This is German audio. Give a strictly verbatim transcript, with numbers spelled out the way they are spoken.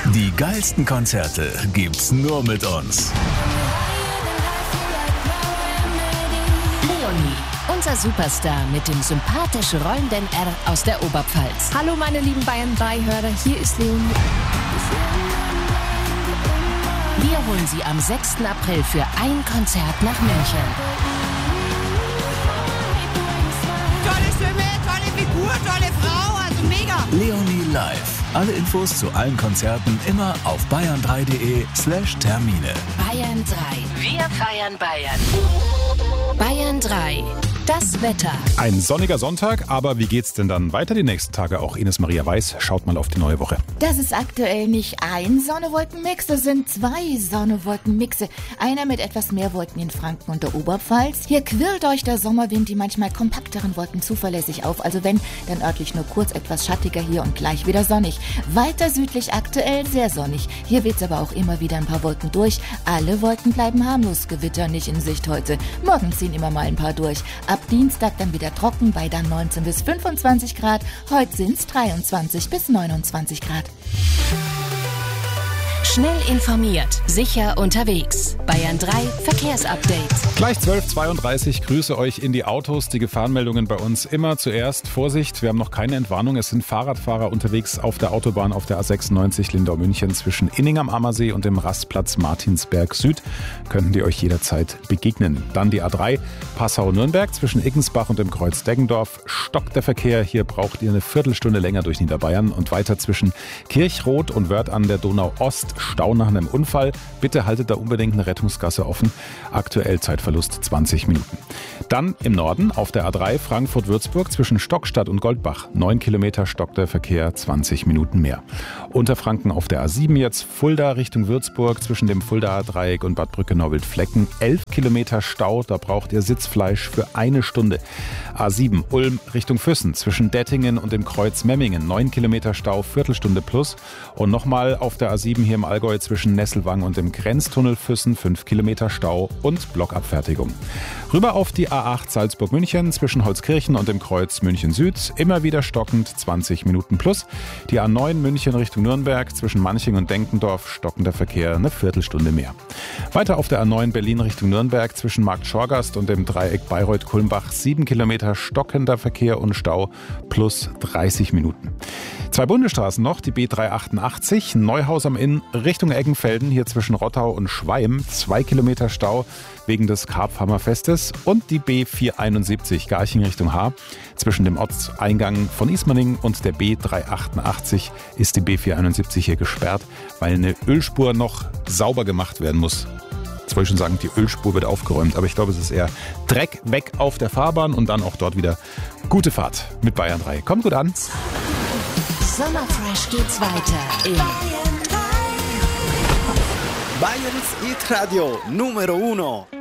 Die geilsten Konzerte gibt's nur mit uns. Leonie, unser Superstar mit dem sympathisch rollenden R aus der Oberpfalz. Hallo meine lieben Bayern drei-Hörer, hier ist Leonie. Wir holen sie am sechsten April für ein Konzert nach München. Tolle Stimme, tolle Figur, tolle Frau, also mega. Leonie live. Alle Infos zu allen Konzerten immer auf bayern drei punkt de slash Termine. Bayern drei. Wir feiern Bayern. Bayern drei. Das Wetter. Ein sonniger Sonntag, aber wie geht's denn dann weiter die nächsten Tage? Auch Ines Maria Weiß schaut mal auf die neue Woche. Das ist aktuell nicht ein Sonne-Wolken-Mix, das sind zwei Sonne-Wolken-Mixe. Einer mit etwas mehr Wolken in Franken und der Oberpfalz. Hier quirlt euch der Sommerwind die manchmal kompakteren Wolken zuverlässig auf. Also wenn, dann örtlich nur kurz etwas schattiger hier und gleich wieder sonnig. Weiter südlich aktuell sehr sonnig. Hier weht's aber auch immer wieder ein paar Wolken durch. Alle Wolken bleiben harmlos. Gewitter nicht in Sicht heute. Morgen ziehen immer mal ein paar durch. Ab Dienstag dann wieder trocken bei dann neunzehn bis fünfundzwanzig Grad. Heute sind's dreiundzwanzig bis neunundzwanzig Grad. Schnell informiert, sicher unterwegs. Bayern drei Verkehrsupdate. Gleich zwölf Uhr zweiunddreißig, grüße euch in die Autos. Die Gefahrenmeldungen bei uns immer zuerst. Vorsicht, wir haben noch keine Entwarnung. Es sind Fahrradfahrer unterwegs auf der Autobahn auf der A sechsundneunzig Lindau-München zwischen Inning am Ammersee und dem Rastplatz Martinsberg Süd. Könnten die euch jederzeit begegnen. Dann die A drei Passau-Nürnberg zwischen Iggensbach und dem Kreuz Deggendorf. Stockt der Verkehr. Hier braucht ihr eine Viertelstunde länger durch Niederbayern. Und weiter zwischen Kirchroth und Wörth an der Donau-Ost. Stau nach einem Unfall. Bitte haltet da unbedingt eine Rettungsgasse offen. Aktuell Zeitverlust zwanzig Minuten. Dann im Norden auf der A drei Frankfurt-Würzburg zwischen Stockstadt und Goldbach. neun Kilometer stockt der Verkehr, zwanzig Minuten mehr. Unterfranken auf der A sieben jetzt Fulda Richtung Würzburg zwischen dem Fuldaer Dreieck und Bad Brücke-Norwild-Flecken. elf Kilometer Stau, da braucht ihr Sitzfleisch für eine Stunde. A sieben Ulm Richtung Füssen zwischen Dettingen und dem Kreuz Memmingen. neun Kilometer Stau, Viertelstunde plus. Und nochmal auf der A sieben hier im Allgäu zwischen Nesselwang und dem Grenztunnel Füssen. fünf Kilometer Stau und Blockabfertigung. Rüber auf die A acht Salzburg-München zwischen Holzkirchen und dem Kreuz München Süd. Immer wieder stockend, zwanzig Minuten plus. Die A neun München Richtung Nürnberg zwischen Manching und Denkendorf. Stockender Verkehr, eine Viertelstunde mehr. Weiter auf der A neun Berlin Richtung Nürnberg zwischen Markt Schorgast und dem Dreieck Bayreuth-Kulmbach. sieben Kilometer stockender Verkehr und Stau plus dreißig Minuten. Zwei Bundesstraßen noch, die B dreihundertachtundachtzig, Neuhaus am Inn Richtung Eggenfelden, hier zwischen Rottau und Schweim, zwei Kilometer Stau wegen des Karpfhammerfestes, und die B vierhunderteinundsiebzig Garching Richtung Haar, zwischen dem Ortseingang von Ismaning und der B dreihundertachtundachtzig ist die B vierhunderteinundsiebzig hier gesperrt, weil eine Ölspur noch sauber gemacht werden muss. Jetzt wollte ich schon sagen, die Ölspur wird aufgeräumt, aber ich glaube, es ist eher Dreck weg auf der Fahrbahn und dann auch dort wieder gute Fahrt mit Bayern drei. Kommt gut an. Sommerfresh geht's weiter in Bayerns Hit Radio Numero uno.